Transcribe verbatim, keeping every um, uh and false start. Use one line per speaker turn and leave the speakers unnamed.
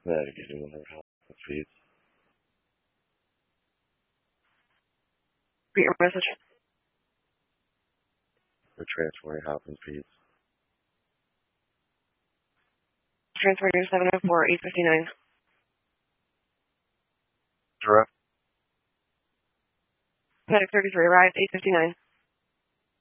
Medic eighty-one hundred feet.
Repeat your message.
We're transporting Hopkins feet.
Transfer your seven oh four, eight fifty-nine.
Direct.
Medic thirty-three, arrived, eight fifty-nine.